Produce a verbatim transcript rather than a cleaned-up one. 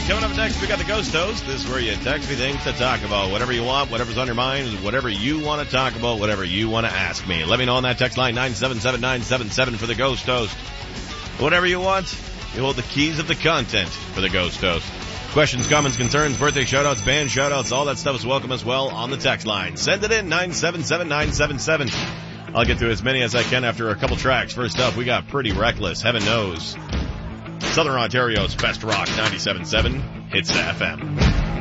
coming up next, we got the Ghost Toast. This is where you text me things to talk about. Whatever you want, whatever's on your mind, whatever you want to talk about, whatever you want to ask me. Let me know on that text line, nine seven seven nine seven seven for the Ghost Toast. Whatever you want, you hold the keys of the content for the Ghost Toast. Questions, comments, concerns, birthday shout-outs, band shout-outs, all that stuff is welcome as well on the text line. Send it in, nine seven seven nine seven seven. I'll get through as many as I can after a couple tracks. First up, we got Pretty Reckless, Heaven Knows. Southern Ontario's best rock, ninety-seven point seven Hits F M.